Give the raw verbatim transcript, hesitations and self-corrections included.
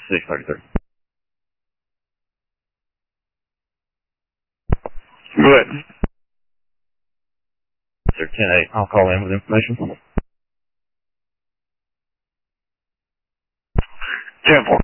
six thirty-three. Go ahead. Sir, ten eight. I'll call in with information. ten four.